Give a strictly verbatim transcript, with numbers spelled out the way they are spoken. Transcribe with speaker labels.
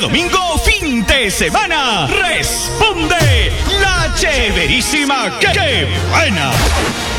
Speaker 1: domingo, fin de semana. Responde la Chéverísima. ¡Qué, qué buena!